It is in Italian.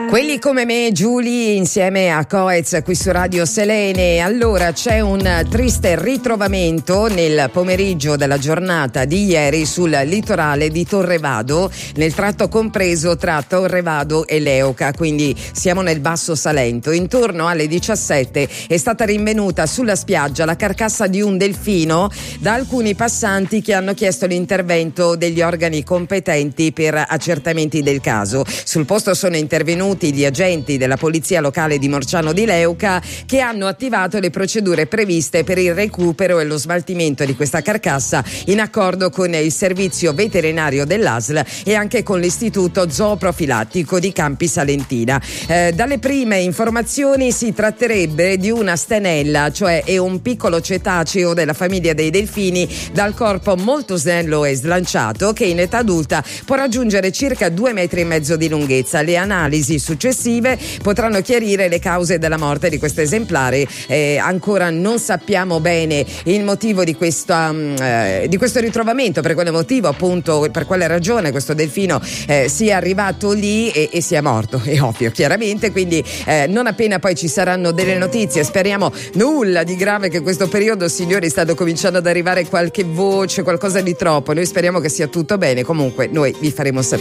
Quelli come me, Giulia, insieme a Coez qui su Radio Selene. Allora, c'è un triste ritrovamento nel pomeriggio della giornata di ieri sul litorale di Torrevado, nel tratto compreso tra Torrevado e Leuca, quindi siamo nel Basso Salento. Intorno alle 17 è stata rinvenuta sulla spiaggia la carcassa di un delfino da alcuni passanti che hanno chiesto l'intervento degli organi competenti per accertamenti del caso. Sul posto sono intervenuti gli agenti della polizia locale di Morciano di Leuca, che hanno attivato le procedure previste per il recupero e lo smaltimento di questa carcassa in accordo con il servizio veterinario dell'ASL e anche con l'istituto zooprofilattico di Campi Salentina. Dalle prime informazioni si tratterebbe di una stenella, cioè è un piccolo cetaceo della famiglia dei delfini dal corpo molto snello e slanciato, che in età adulta può raggiungere circa 2,5 metri di lunghezza. Le analisi successive potranno chiarire le cause della morte di questo esemplare. Ancora non sappiamo bene il motivo di questo ritrovamento, per quale motivo, appunto, per quale ragione questo delfino sia arrivato lì e sia morto, è ovvio, chiaramente. Quindi non appena poi ci saranno delle notizie, speriamo nulla di grave, che in questo periodo, signori, sta cominciando ad arrivare qualche voce, qualcosa di troppo. Noi speriamo che sia tutto bene. Comunque noi vi faremo sapere.